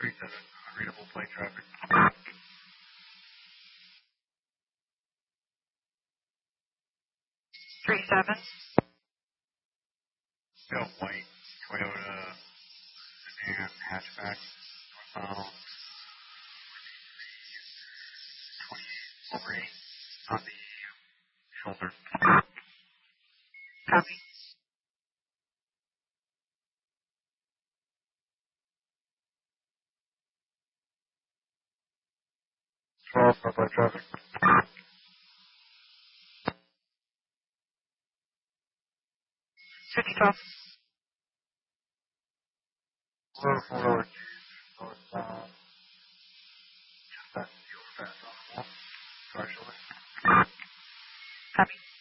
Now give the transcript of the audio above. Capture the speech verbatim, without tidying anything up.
three seven, unreadable plane traffic. three seven. Still white, Toyota sedan hatchback, northbound, twenty over eight on the shoulder. Copy. twelve, northbound traffic. six twelve. Four, four over two, northbound, just past the overpass on the wall. Sorry, shoulder. Copy.